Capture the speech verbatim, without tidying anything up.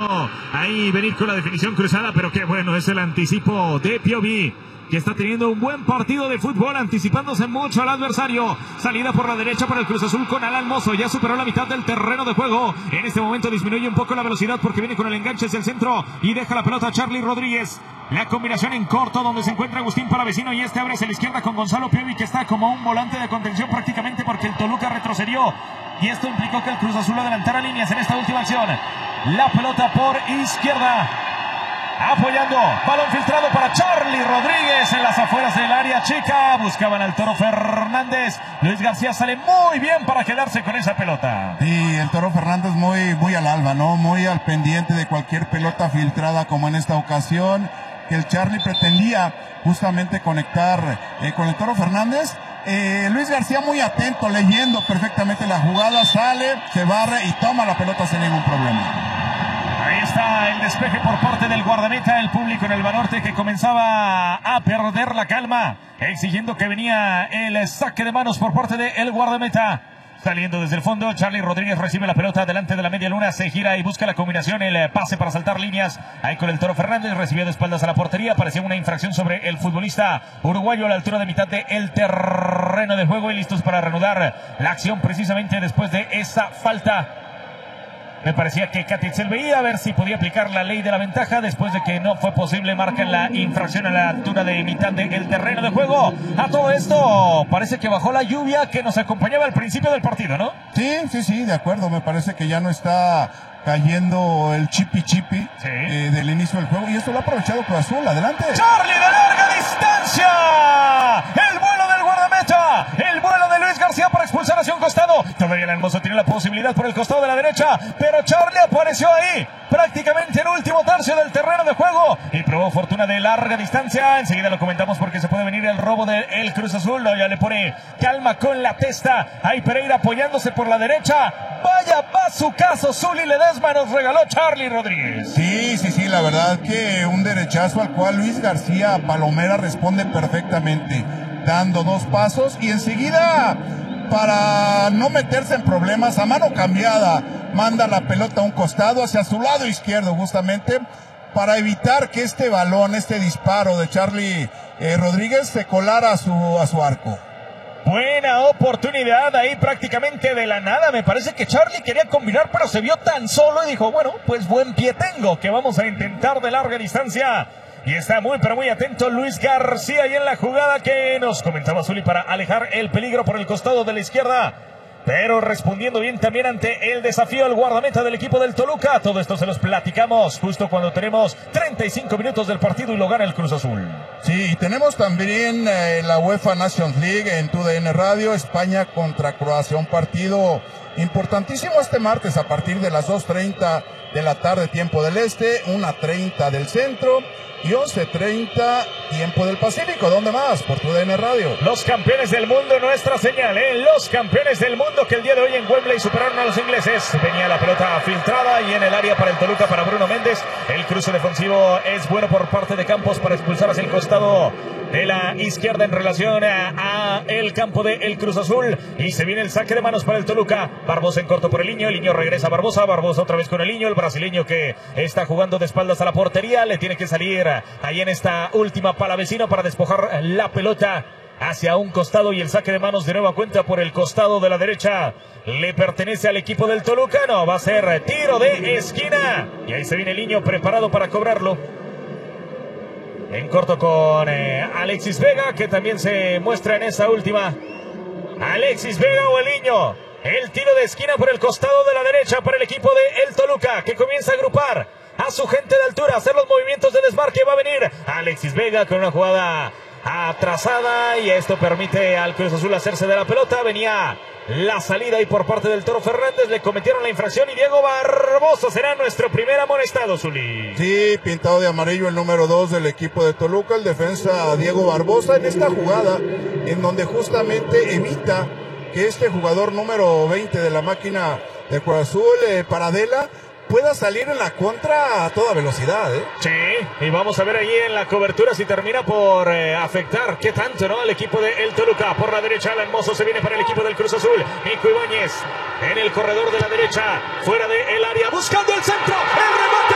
intentando ahí venir con la definición cruzada, pero qué bueno es el anticipo de Piovi, que está teniendo un buen partido de fútbol, anticipándose mucho al adversario. Salida por la derecha para el Cruz Azul con Alan Mozo. Ya superó la mitad del terreno de juego. En este momento disminuye un poco la velocidad porque viene con el enganche hacia el centro y deja la pelota a Charlie Rodríguez. La combinación en corto donde se encuentra Agustín Palavecino y este abre hacia la izquierda con Gonzalo Piovi, que está como un volante de contención prácticamente porque el Toluca retrocedió. Y esto implicó que el Cruz Azul adelantara líneas en esta última acción. La pelota por izquierda. Apoyando, balón filtrado para Charlie Rodríguez en las afueras del área chica. Buscaban al Toro Fernández. Luis García sale muy bien para quedarse con esa pelota. Sí, el Toro Fernández muy, muy al alba, ¿no? Muy al pendiente de cualquier pelota filtrada como en esta ocasión, que el Charlie pretendía justamente conectar eh, con el Toro Fernández. Eh, Luis García muy atento, leyendo perfectamente la jugada, sale, se barre y toma la pelota sin ningún problema. Ahí está el despeje por parte del guardameta. El público en el Banorte que comenzaba a perder la calma, exigiendo que venía el saque de manos por parte del guardameta. Saliendo desde el fondo, Charlie Rodríguez recibe la pelota delante de la media luna, se gira y busca la combinación, el pase para saltar líneas. Ahí con el Toro Fernández, recibió de espaldas a la portería. Parecía una infracción sobre el futbolista uruguayo a la altura de mitad del terreno de juego y listos para reanudar la acción precisamente después de esa falta. Me parecía que Catitzel veía a ver si podía aplicar la ley de la ventaja. Después de que no fue posible, marcan la infracción a la altura de mitad del terreno de juego. A todo esto, parece que bajó la lluvia que nos acompañaba al principio del partido, ¿no? Sí, sí, sí, de acuerdo. Me parece que ya no está cayendo el chipi chipi sí. eh, del inicio del juego. Y esto lo ha aprovechado Cruz Azul. Adelante. Charlie de larga distancia. El vuelo del guardameta. El vuelo de Luis García para expulsar hacia un costado. Todavía el hermoso tiene la posibilidad por el costado de la derecha, pero Charlie apareció ahí prácticamente en el último tercio del terreno de juego y probó fortuna de larga distancia. Enseguida lo comentamos porque se puede venir el robo del Cruz Azul. No, ya le pone calma con la testa. Ahí Pereira apoyándose por la derecha. Vaya bazucazo Zuli Ledesma nos regaló Charlie Rodríguez. Sí, sí, sí, la verdad que un derechazo al cual Luis García Palomera responde perfectamente, dando dos pasos y enseguida, para no meterse en problemas, a mano cambiada, manda la pelota a un costado hacia su lado izquierdo justamente para evitar que este balón, este disparo de Charlie eh, Rodríguez se colara a su, a su arco. Buena oportunidad ahí prácticamente de la nada. Me parece que Charlie quería combinar, pero se vio tan solo y dijo, bueno, pues buen pie tengo, que vamos a intentar de larga distancia. Y está muy, pero muy atento Luis García ahí en la jugada que nos comentaba Zuli para alejar el peligro por el costado de la izquierda. Pero respondiendo bien también ante el desafío al guardameta del equipo del Toluca. Todo esto se los platicamos justo cuando tenemos treinta y cinco minutos del partido y lo gana el Cruz Azul. Sí, y tenemos también eh, la UEFA Nations League en T D N Radio, España contra Croacia. Un partido importantísimo este martes a partir de las dos treinta de la tarde, tiempo del este, una treinta del centro y once treinta tiempo del Pacífico. ¿Dónde más? Por T D N Radio. Los campeones del mundo, nuestra señal, ¿eh? Los campeones del mundo que el día de hoy en Wembley superaron a los ingleses. Venía la pelota filtrada y en el área para el Toluca, para Bruno Méndez. El cruce defensivo es bueno por parte de Campos para expulsar hacia el costado de la izquierda en relación a, a el campo de el Cruz Azul. Y se viene el saque de manos para el Toluca. Barbosa en corto por el Iño. El Iño regresa a Barbosa. Barbosa otra vez con el Iño. El brasileño que está jugando de espaldas a la portería. Le tiene que salir ahí en esta última Palavecino para despojar la pelota hacia un costado. Y el saque de manos de nueva cuenta por el costado de la derecha le pertenece al equipo del Toluca. No, va a ser tiro de esquina. Y ahí se viene el Iño preparado para cobrarlo. En corto con eh, Alexis Vega, que también se muestra en esa última. Alexis Vega o el Iño. El tiro de esquina por el costado de la derecha para el equipo de el Toluca, que comienza a agrupar a su gente de altura, a hacer los movimientos de desmarque. Va a venir Alexis Vega con una jugada atrasada y esto permite al Cruz Azul hacerse de la pelota. Venía la salida y por parte del Toro Fernández le cometieron la infracción y Diego Barbosa será nuestro primer amonestado, Zuli. Sí, pintado de amarillo el número dos del equipo de Toluca, el defensa Diego Barbosa, en esta jugada en donde justamente evita que este jugador número veinte de la máquina de Cruz Azul, eh, Paradela, pueda salir en la contra a toda velocidad, ¿eh? Sí, y vamos a ver ahí en la cobertura si termina por eh, afectar qué tanto, ¿no? Al equipo de el Toluca. Por la derecha, Alan Mozo se viene para el equipo del Cruz Azul. Nico Ibáñez en el corredor de la derecha, fuera del área, buscando el centro. El remate